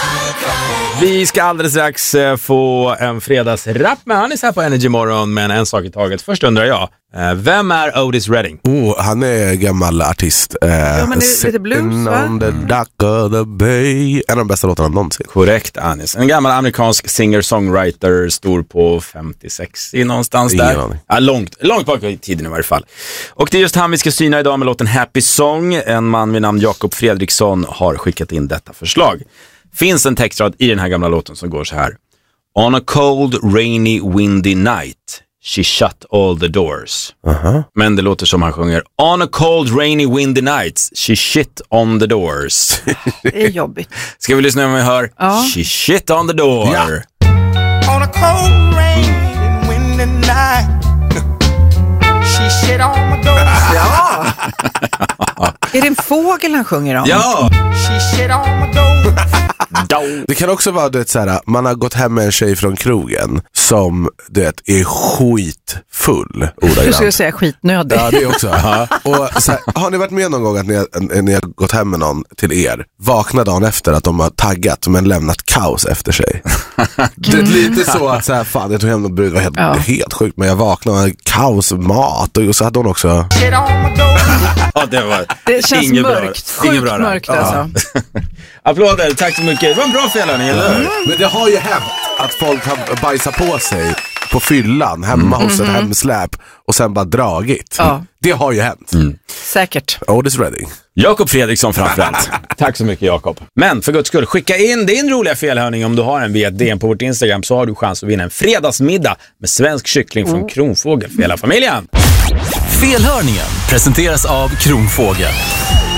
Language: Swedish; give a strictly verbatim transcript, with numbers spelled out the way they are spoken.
Vi ska alldeles strax få en fredagsrap med Anis här på Energy Morgon, men en sak i taget. Först undrar jag, vem är Otis Redding? Oh, han är gammal artist. Eh, ja, men det är lite blues, va? On the dock of the bay. En av de bästa låtarna någonsin. Korrekt, Anis. En gammal amerikansk singer-songwriter, stor på femtiosex i någonstans där. Ja, långt, långt bak i tiden i varje fall. Och det är just han vi ska syna idag med låten Happy Song. En man vid namn Jakob Fredriksson har skickat in detta förslag. Finns en textrad i den här gamla låten som går så här. On a cold, rainy, windy night she shut all the doors. Uh-huh. Men det låter som han sjunger On a cold, rainy, windy night she shit on the doors. Det är jobbigt. Ska vi lyssna om vi hör ja. She shit on the door. Ja. On a cold, rainy, windy night she shit on my door. Ja. Är det en fågel han sjunger om? Ja. She shit on my door. Det kan också vara, du vet, så här, man har gått hem med en tjej från krogen som, du vet, är skitfull. Du skulle säga skitnödig. Ja, det också. Och så här, har ni varit med någon gång att ni har, ni har gått hem med någon till er, vaknar dagen efter att de har taggat men lämnat kaos efter sig? Det är lite så att så här, fan, jag tog hem någon brud, det var helt, ja. helt sjukt, men jag vaknade med kaos, mat, och så hade hon också... Ja, det, var det känns inget mörkt, bra. sjukt bra mörkt alltså. Applåder, tack så mycket. Det var en bra felhörning, eller hur? Mm. Men det har ju hänt att folk har bajsat på sig på fyllan hemma mm. hos ett hemsläp och sen bara dragit. Ja. Det har ju hänt. Mm. Säkert. Otis Redding. Jakob Fredriksson framförallt. Tack så mycket, Jakob. Men för guds skull, skicka in din roliga felhörning om du har en via D M på vårt Instagram, så har du chans att vinna en fredagsmiddag med svensk kyckling från Kronfågel för hela familjen. Felhörningen presenteras av Kronfågel.